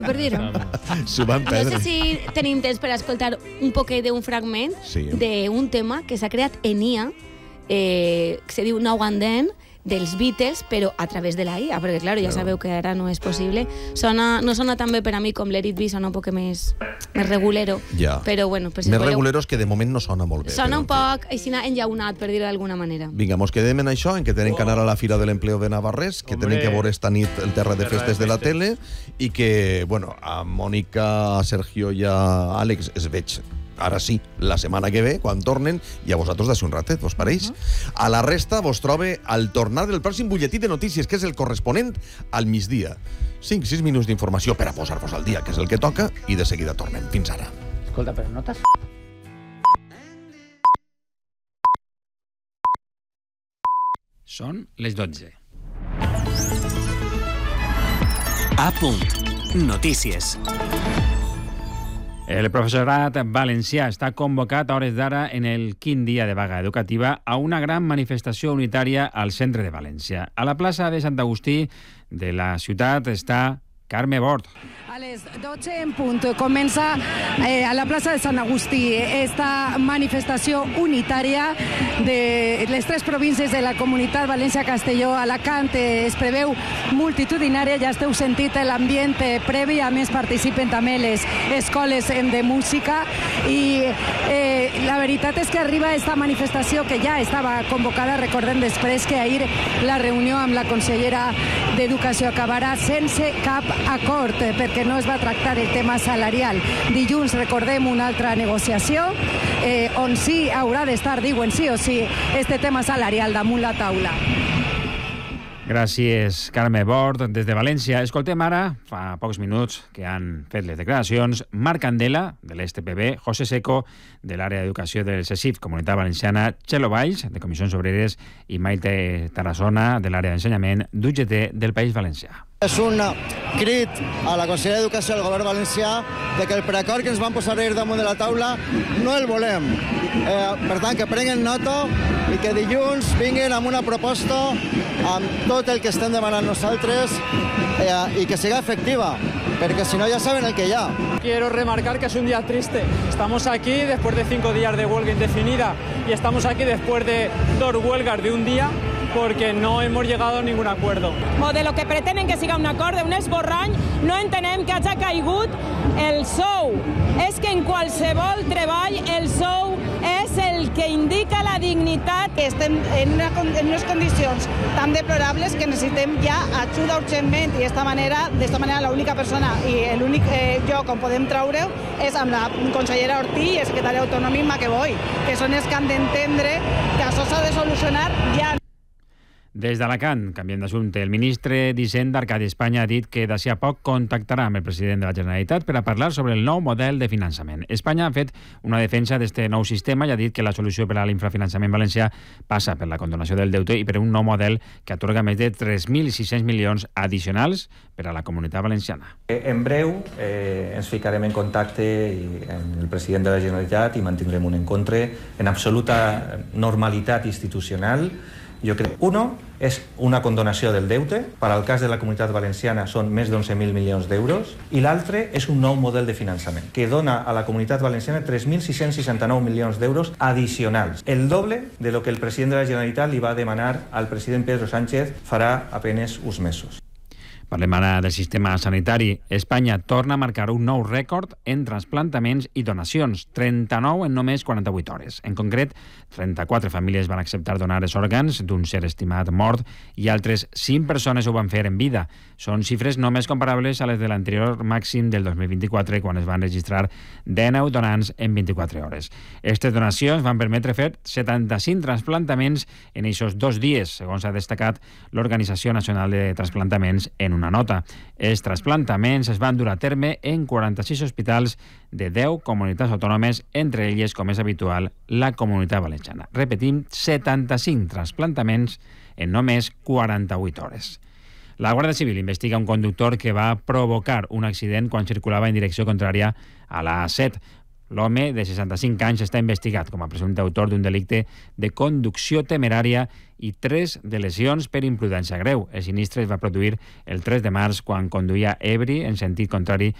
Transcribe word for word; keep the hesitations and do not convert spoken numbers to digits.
per dir-ho. S'ho van No perdre. sé si tenim temps per escoltar un poquet d'un fragment Sí. d'un tema que s'ha creat en I A, eh, que se diu Now and Then, dels Beatles, però a través de la I A, perquè, clar, ja sabeu que ara no és possible. Sona, no sona tan bé per a mi com l'Erit B, sona un poc més, més regulero. Ja. Però, bueno, per si Més voleu... reguleros que de moment no sona molt bé. Sona però, un poc així enllaunat, per dir-ho d'alguna manera. Vinga, mos quedem en això, en que tenen que anar a la Fira de l'Empleo de Navarrés, que Hombre. tenen que veure esta nit el Terra de Terra Festes de de la Festes. tele i que, bueno, a Mònica, a Sergio i a Àlex es veig ara sí, la setmana que ve, quan tornen, i a vosaltres d'ací un ratet, vos pareix? Uh -huh. A la resta vos trobe al tornar del pròxim butlletí de notícies, que és el corresponent al migdia. cinc sis minuts d'informació per a posar-vos al dia, que és el que toca, i de seguida tornem. Fins ara. Escolta, però no t'has... Són les dotze. A punt. Notícies. El professorat valencià està convocat a hores d'ara en el quin dia de vaga educativa a una gran manifestació unitària al centre de València. A la plaça de Sant Agustí de la ciutat està Carme Bort. A les dotze en punt comença eh, a la plaça de Sant Agustí esta manifestació unitària de les tres províncies de la Comunitat València-Castelló. Alacant eh, es preveu multitudinària, ja esteu sentit l'ambient eh, previ, a més participen també les escoles eh, de música i eh, la veritat és que arriba esta manifestació que ja estava convocada, recordem després que ahir la reunió amb la consellera d'Educació acabarà sense cap acord, eh, perquè no es va tractar el tema salarial. Dilluns, recordem, una altra negociació eh, on sí haurà d'estar, diuen sí o sí, este tema salarial damunt la taula. Gràcies, Carme Bort. Des de València escoltem ara, fa pocs minuts que han fet les declaracions, Marc Candela, de l'E S T P B, José Seco, de l'àrea d'educació del C E S I F, Comunitat Valenciana, Txelo Valls, de Comissions Obreres, i Maite Tarazona, de l'àrea d'ensenyament d'U G T del País Valencià. És un crit a la Conselleria d'Educació del Govern Valencià de que el preacord que ens van posar ahir damunt de la taula no el volem. Eh, per tant, que prenguen nota i que dilluns vinguin amb una proposta amb tot el que estem demanant nosaltres eh, i que siga efectiva, perquè si no ja saben el que hi ha. Quiero remarcar que es un día triste. Estamos aquí después de cinco días de huelga indefinida y estamos aquí después de dos huelgas de un día porque no hemos llegado a ningún acuerdo. Modelo que pretenen que siga un acord d'un esborrany, no entenem que hagi caigut el sou. És que en qualsevol treball el sou és el que indica la dignitat. Estem en, una, en unes condicions tan deplorables que necessitem ja ajuda urgentment i d'esta manera, d'esta manera l'única persona i l'únic eh, lloc on podem treure és amb la consellera Ortí i el secretari d'autònomi Maqueboy, que són els que han d'entendre que això s'ha de solucionar ja. Des d'Alacant, canviem d'assumpte, el ministre d'Hisenda, Arcadi Espanya, ha dit que d'ací a poc contactarà amb el president de la Generalitat per a parlar sobre el nou model de finançament. Espanya ha fet una defensa d'este nou sistema i ha dit que la solució per a l'infrafinançament valencià passa per la condonació del deute i per un nou model que atorga més de tres mil sis-cents milions addicionals per a la Comunitat Valenciana. En breu eh, ens ficarem en contacte amb el president de la Generalitat i mantindrem un encontre en absoluta normalitat institucional. Jo crec, uno, és una condonació del deute, per al cas de la Comunitat Valenciana són més d'onze mil milions d'euros, i l'altre és un nou model de finançament, que dona a la Comunitat Valenciana tres mil sis-cents seixanta-nou milions d'euros addicionals, el doble de lo que el president de la Generalitat li va demanar al president Pedro Sánchez farà apenas uns mesos. Parlem ara del sistema sanitari. Espanya torna a marcar un nou rècord en trasplantaments i donacions, trenta-nou en només quaranta-vuit hores. En concret, trenta-quatre famílies van acceptar donar els òrgans d'un ser estimat mort i altres cinc persones ho van fer en vida. Són xifres només comparables a les de l'anterior màxim del dos mil vint-i-quatre, quan es van registrar dinou donants en vint-i-quatre hores. Aquestes donacions van permetre fer setanta-cinc trasplantaments en aquests dos dies, segons ha destacat l'Organització Nacional de Trasplantaments en una nota. Els trasplantaments es van dur a terme en quaranta-sis hospitals de deu comunitats autònomes, entre elles, com és habitual, la Comunitat Valenciana. Repetim, setanta-cinc trasplantaments en només quaranta-vuit hores. La Guàrdia Civil investiga un conductor que va provocar un accident quan circulava en direcció contrària a la A set. L'home, de seixanta-cinc anys, està investigat com a presumpte autor d'un delicte de conducció temerària i tres de lesions per imprudència greu. El sinistre es va produir el tres de març quan conduïa ebri en sentit contrari